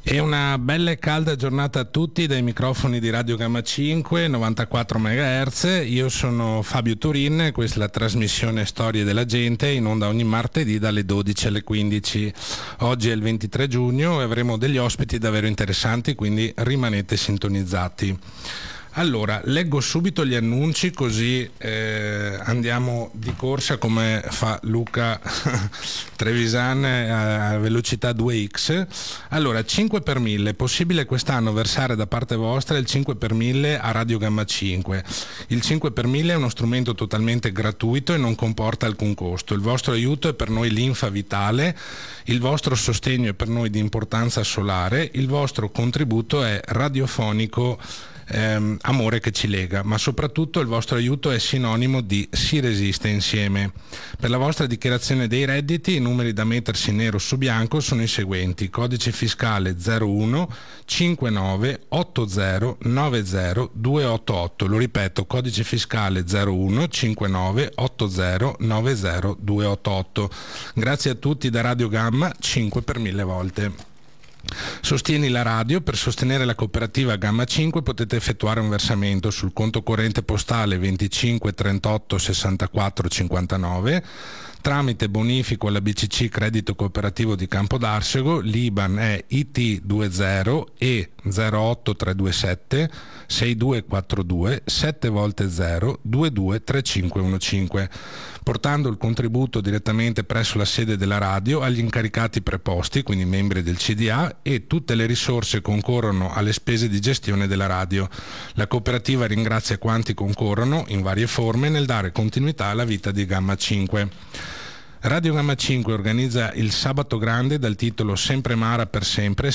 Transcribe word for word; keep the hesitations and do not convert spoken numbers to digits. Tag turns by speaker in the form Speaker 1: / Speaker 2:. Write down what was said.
Speaker 1: E una bella e calda giornata a tutti dai microfoni di Radio Gamma cinque, novantaquattro megahertz. Io sono Fabio Turin e questa è la trasmissione Storie della Gente, in onda ogni martedì dalle dodici alle quindici. Oggi è il ventitré giugno e avremo degli ospiti davvero interessanti, quindi rimanete sintonizzati. Allora, leggo subito gli annunci così eh, andiamo di corsa come fa Luca Trevisan a velocità due x. Allora, cinque per mille, è possibile quest'anno versare da parte vostra il cinque per mille a Radio Gamma cinque. Il cinque per mille è uno strumento totalmente gratuito e non comporta alcun costo. Il vostro aiuto è per noi linfa vitale, il vostro sostegno è per noi di importanza solare, il vostro contributo è radiofonico. Ehm, amore che ci lega, ma soprattutto il vostro aiuto è sinonimo di si resiste insieme. Per la vostra dichiarazione dei redditi i numeri da mettersi nero su bianco sono i seguenti: codice fiscale zero uno cinquantanove ottanta novanta duecentottantotto. Lo ripeto, codice fiscale zero uno cinquantanove ottanta novanta duecentottantotto. Grazie a tutti da Radio Gamma cinque per mille volte. Sostieni la radio. Per sostenere la cooperativa Gamma cinque potete effettuare un versamento sul conto corrente postale venticinque trentotto sessantaquattro cinquantanove tramite bonifico alla B C C Credito Cooperativo di Campodarsego. L'I B A N è I T venti E zero otto tre due sette sei due quattro due sette volte zero due due tre cinque uno cinque, portando il contributo direttamente presso la sede della radio agli incaricati preposti, quindi membri del C D A, e tutte le risorse concorrono alle spese di gestione della radio. La cooperativa ringrazia quanti concorrono in varie forme nel dare continuità alla vita di Gamma cinque. Radio Gamma cinque organizza il Sabato Grande dal titolo Sempre Mara per sempre,